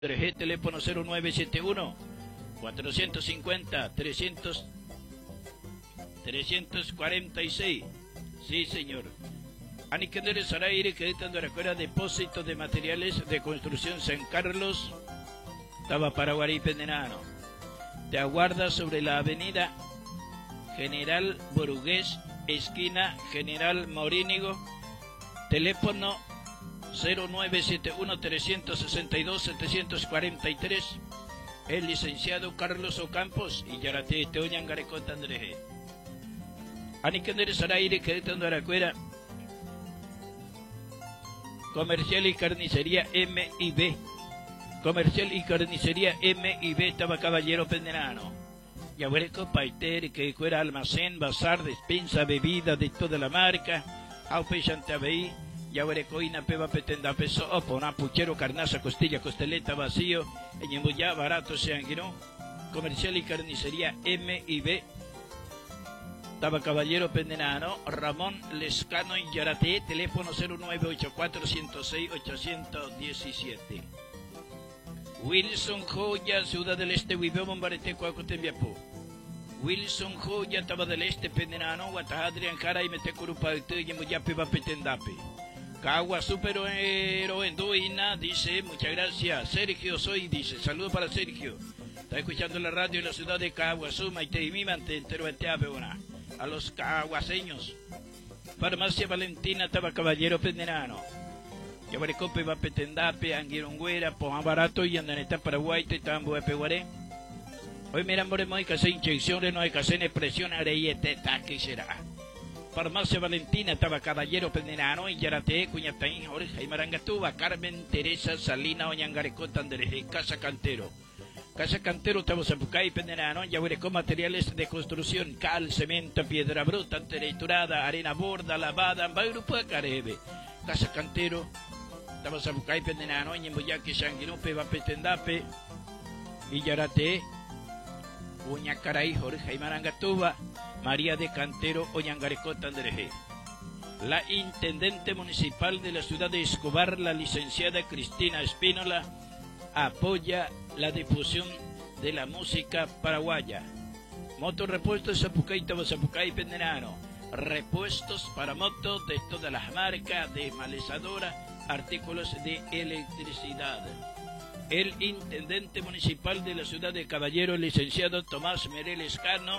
3G, teléfono 0971 450 346. Sí, señor. Aniquendere Saraire, que editando la escuela depósito de materiales de construcción San Carlos, estaba Paraguarí Pendenano. Te aguarda sobre la avenida General Borugués, esquina General Morínigo, teléfono 0971 362 743. El licenciado Carlos Ocampos y Yarate Teoñan Garecota André. Aniquendere Saraire, que editando la escuela comercial y carnicería M&B. Comercial y carnicería M&B, estaba Caballero Pendenano. Yahuereco Paiter, que fuera almacén, bazar, despensa, bebida de toda la marca. Aupe Chantabey, Yahuereco Ina Peba Petenda Peso, Opona, Puchero, Carnaza, Costilla, Costeleta, Vacío, Eñemuyá, Barato, Seanguino. Comercial y carnicería M&B. Estaba Caballero Pendenano, Ramón Lescano y Yarate, teléfono 0984-106-817. Wilson Joya, Ciudad del Este, Huibeo, Bombarete, Cuacutembiapú. Wilson Joya, estaba del Este, Pendenano, Guatahadrian, Cara y Metecurupa, y Muyape, Vapetendape. Cagua, superhéroe, Enduina, dice, muchas gracias. Sergio Soy, dice, saludos para Sergio. Está escuchando la radio en la ciudad de Caguazú, Maite y Mimante, entero Eteapeona. A los caguaseños. Farmacia Valentina, estaba Caballero Pendenano. Yabarecope, Vapetendape, Anguirongüera, Pojan Barato y Andaneta Paraguay, Tetambo de Peguaré. Hoy miran moremos hay que hacer inyecciones, no hay que hacer presión, areyete, ¿qué será? Farmacia Valentina, estaba Caballero Pendenano, y Yarate, Cuñataín, Jorge y Marangatuba, Carmen Teresa Salina, Oñangarecota, André, Casa Cantero. Casa Cantero, estamos en Pucay, Pendenano, Yahuereco, materiales de construcción, cal, cemento, piedra bruta, triturada, arena borda, lavada, Bagrupo de Carebe. Casa Cantero, estamos en Pucay, Pendenano, Ñemboyaque, Sanguinupe, Vapetendape, y Yarate, Uñacaray, Jorge y Marangatuba, María de Cantero, Oñangarecota, André. La intendente municipal de la ciudad de Escobar, la licenciada Cristina Espínola, apoya la difusión de la música paraguaya. Motorrepuestos Zapucay, Zapucay, Pendenano. Repuestos para motos de todas las marcas, desmalezadoras, artículos de electricidad. El intendente municipal de la ciudad de Caballero, el licenciado Tomás Mereles Cano,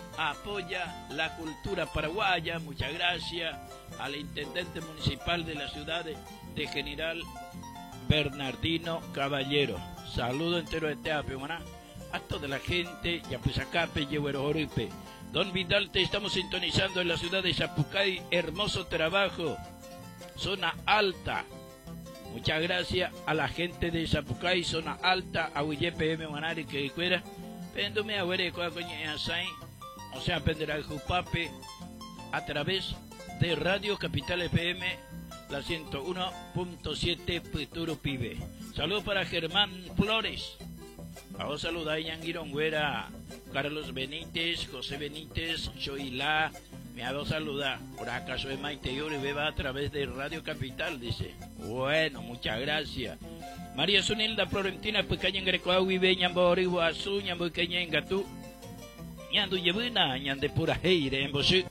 apoya la cultura paraguaya. Muchas gracias al intendente municipal de la ciudad de General Bernardino Caballero. Saludo entero de Teape, a toda la gente, ya pues acá, Pellehuero Oripe. Don Vidal, te estamos sintonizando en la ciudad de Zapucay, hermoso trabajo, zona alta. Muchas gracias a la gente de Zapucay, zona alta, a UYPM Manari que fuera, péndome a ver o sea, penderá el Jupape a través de Radio Capital FM, la 101.7 Futuro Pibe. Saludos para Germán Flores. Vamos a saludar a Yanguirongüera, Carlos Benítez, José Benítez, Choilá. Me hago saludar. Por acaso de Maite y Uribe a través de Radio Capital, dice. Bueno, muchas gracias. María Sunilda Florentina, Pecaña en Grecoa, Vive, Ñambori, Guazú, Ñambuqueña en Gatú. Ñandu Yebuna, Ñande Pura Heire, en Bosú.